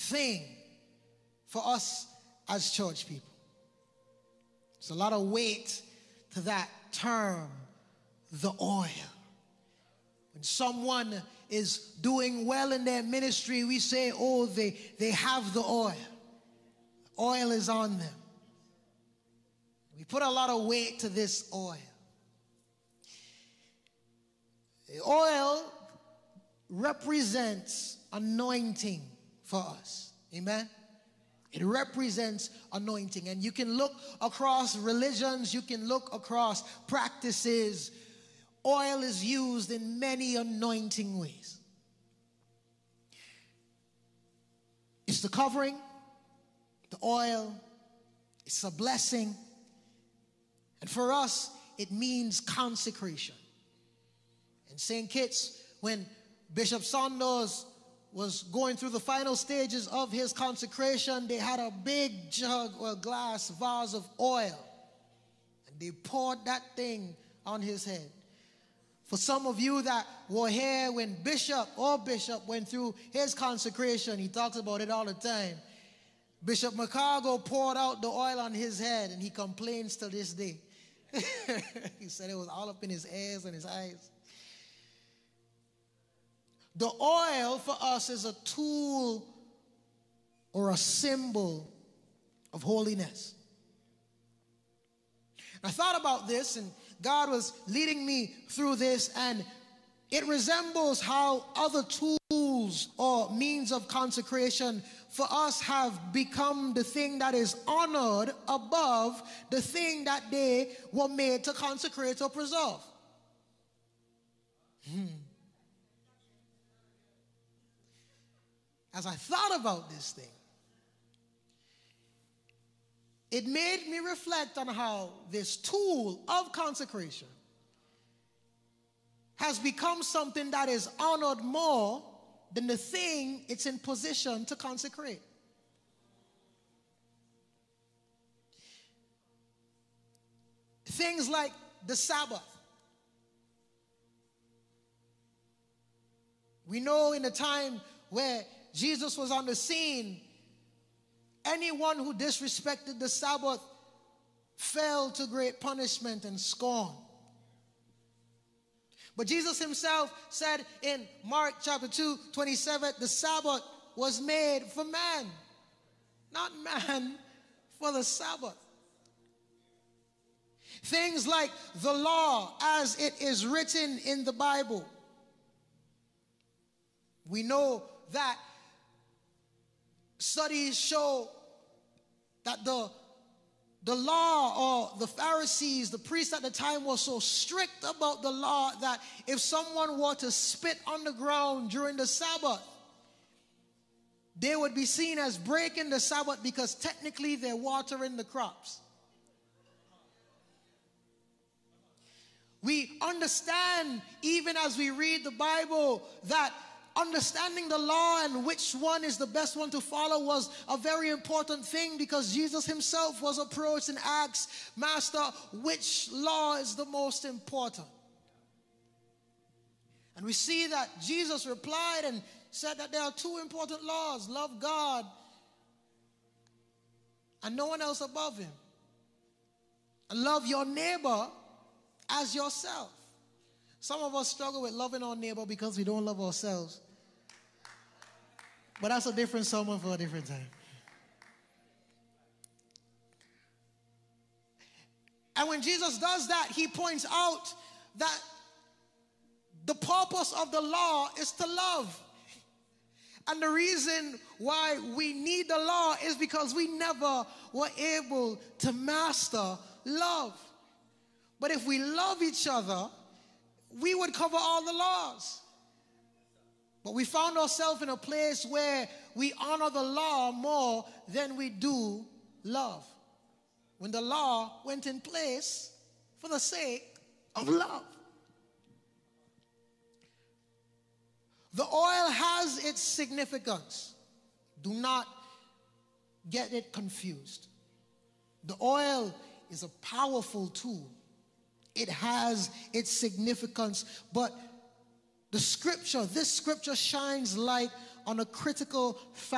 thing for us as church people. There's a lot of weight to that term, the oil. When someone is doing well in their ministry, we say, oh, they have the oil. The oil is on them. We put a lot of weight to this oil. The oil represents anointing for us. Amen? It represents anointing. And you can look across religions, you can look across practices. Oil is used in many anointing ways. It's the covering, the oil, it's a blessing. And for us, it means consecration. In St. Kitts, when Bishop Saunders was going through the final stages of his consecration, they had a big jug or glass vase of oil. And they poured that thing on his head. For some of you that were here when Bishop went through his consecration, he talks about it all the time. Bishop McCargo poured out the oil on his head, and he complains to this day. He said it was all up in his ears and his eyes. The oil for us is a tool or a symbol of holiness. I thought about this, and God was leading me through this, and it resembles how other tools or means of consecration for us have become the thing that is honored above the thing that they were made to consecrate or preserve. As I thought about this thing, it made me reflect on how this tool of consecration has become something that is honored more than the thing it's in position to consecrate. Things like the Sabbath. We know in the time where Jesus was on the scene, anyone who disrespected the Sabbath fell to great punishment and scorn. But Jesus himself said in Mark chapter 2:27, the Sabbath was made for man, not man for the Sabbath. Things like the law as it is written in the Bible. We know that studies show that the law, or the Pharisees, the priests at the time, were so strict about the law that if someone were to spit on the ground during the Sabbath, they would be seen as breaking the Sabbath because technically they're watering the crops. We understand, even as we read the Bible, that understanding the law and which one is the best one to follow was a very important thing, because Jesus himself was approached and asked, Master, which law is the most important? And we see that Jesus replied and said that there are two important laws: love God and no one else above him, and love your neighbor as yourself. Some of us struggle with loving our neighbor because we don't love ourselves. But that's a different sermon for a different time. And when Jesus does that, he points out that the purpose of the law is to love. And the reason why we need the law is because we never were able to master love. But if we love each other, we would cover all the laws. But we found ourselves in a place where we honor the law more than we do love, when the law went in place for the sake of love. The oil has its significance. Do not get it confused. The oil is a powerful tool. It has its significance, but this scripture shines light on a critical fact.